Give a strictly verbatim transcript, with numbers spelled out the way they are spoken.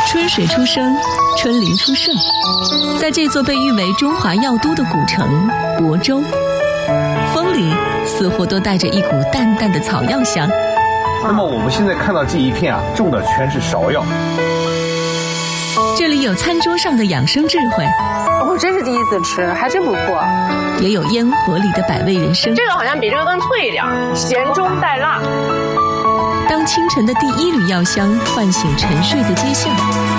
春水初生，春林初盛，在这座被誉为中华药都的古城亳州，风里似乎都带着一股淡淡的草药香。 那么我们现在看到这一片啊，种的全是芍药。 这里有餐桌上的养生智慧， 我真是第一次吃，还真不错。 也有烟火里的百味人生。 这个好像比这个更脆一点，咸中带辣。 当清晨的第一缕药香唤醒沉睡的街巷，